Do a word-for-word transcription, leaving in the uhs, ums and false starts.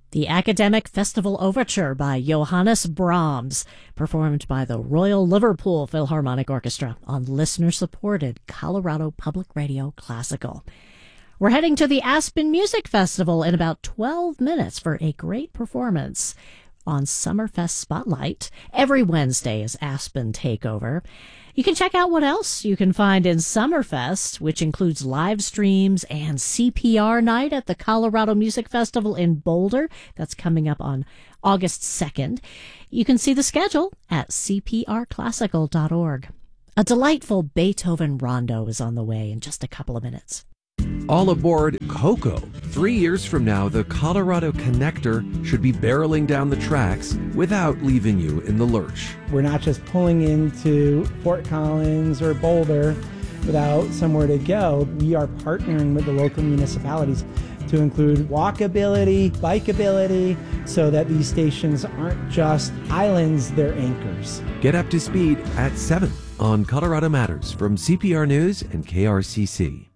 The Academic Festival Overture by Johannes Brahms, performed by the Royal Liverpool Philharmonic Orchestra on listener-supported Colorado Public Radio Classical. We're heading to the Aspen Music Festival in about twelve minutes for a great performance on Summerfest Spotlight. Every Wednesday is Aspen Takeover. You can check out what else you can find in Summerfest, which includes live streams and C P R night at the Colorado Music Festival in Boulder. That's coming up on August second. You can see the schedule at c p r classical dot org. A delightful Beethoven rondo is on the way in just a couple of minutes. All aboard Coco. Three years from now, the Colorado Connector should be barreling down the tracks without leaving you in the lurch. We're not just pulling into Fort Collins or Boulder without somewhere to go. We are partnering with the local municipalities to include walkability, bikeability, so that these stations aren't just islands, they're anchors. Get up to speed at seven on Colorado Matters from C P R News and K R C C.